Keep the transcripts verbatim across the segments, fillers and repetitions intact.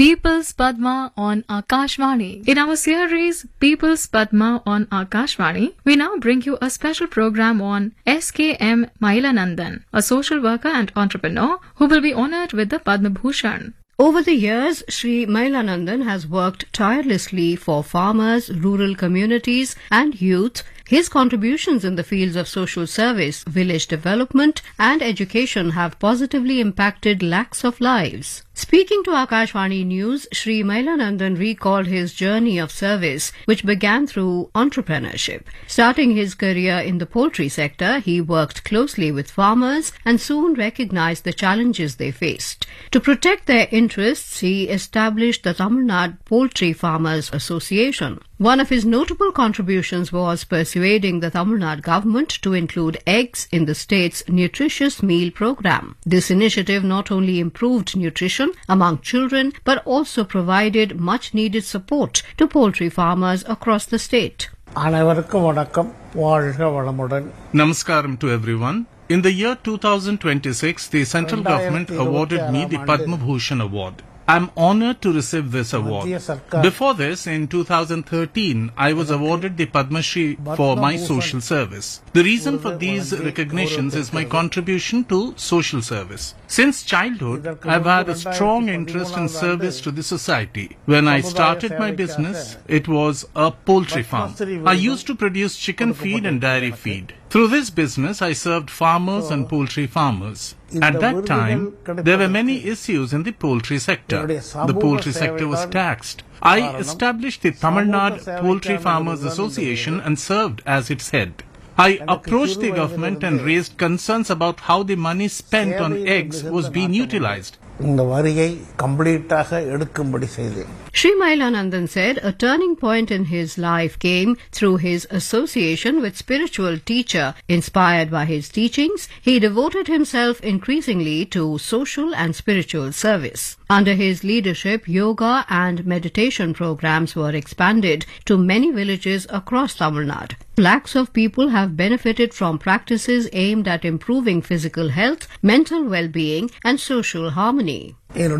People's Padma on Akashvani. In our series People's Padma on Akashvani, we now bring you a special program on S K M Mailanandan, a social worker and entrepreneur who will be honored with the Padma Bhushan. Over the years, Shri Mailanandan has worked tirelessly for farmers, rural communities and youth. His contributions in the fields of social service, village development and education have positively impacted lakhs of lives. Speaking to Akashvani News, Shri Mailanandan recalled his journey of service, which began through entrepreneurship. Starting his career in the poultry sector, he worked closely with farmers and soon recognized the challenges they faced. To protect their interests, he established the Tamil Nadu Poultry Farmers Association. One of his notable contributions was persuading the Tamil Nadu government to include eggs in the state's nutritious meal program. This initiative not only improved nutrition among children but also provided much needed support to poultry farmers across the state. Namaskaram to everyone. In the year two thousand twenty-six, the central government awarded me the Padma Bhushan Award. I am honoured to receive this award. Before this, in two thousand thirteen, I was awarded the Padma Shri for my social service. The reason for these recognitions is my contribution to social service. Since childhood, I have had a strong interest in service to the society. When I started my business, it was a poultry farm. I used to produce chicken feed and dairy feed. Through this business, I served farmers and poultry farmers. At that time, there were many issues in the poultry sector. The poultry sector was taxed. I established the Tamil Nadu Poultry Farmers Association and served as its head. I approached the government and raised concerns about how the money spent on eggs was being utilized. Shri Mailanandan said a turning point in his life came through his association with spiritual teacher. Inspired by his teachings, he devoted himself increasingly to social and spiritual service. Under his leadership, yoga and meditation programs were expanded to many villages across Tamil Nadu. Lakhs of people have benefited from practices aimed at improving physical health, mental well-being and social harmony.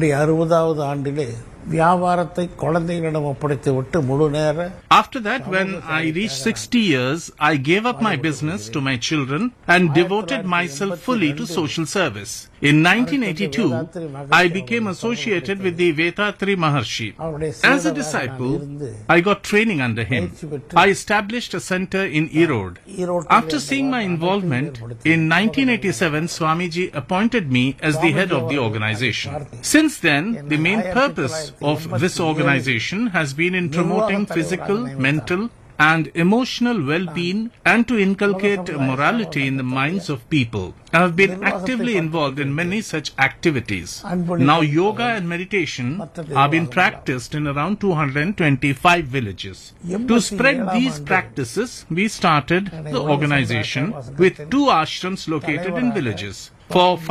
After that, when I reached sixty years, I gave up my business to my children and devoted myself fully to social service. In nineteen eighty-two, I became associated with the Vethathiri Maharshi. As a disciple, I got training under him. I established a center in Erode. After seeing my involvement, in nineteen eighty-seven, Swamiji appointed me as the head of the organization. Since then, the main purpose of this organization has been in promoting physical, mental and emotional well-being and to inculcate morality in the minds of people. I have been actively involved in many such activities. Now yoga and meditation are being practiced in around two hundred twenty-five villages. To spread these practices, we started the organization with two ashrams located in villages. For